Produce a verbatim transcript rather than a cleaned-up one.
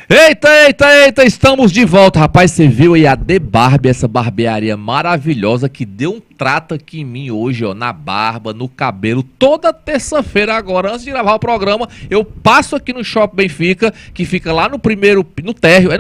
Eita, eita, eita, estamos de volta, rapaz. Você viu aí a The Barber, essa barbearia maravilhosa que deu um trato aqui em mim hoje, ó, na barba, no cabelo. Toda terça-feira agora, antes de gravar o programa, eu passo aqui no Shopping Benfica, que fica lá no primeiro, no térreo.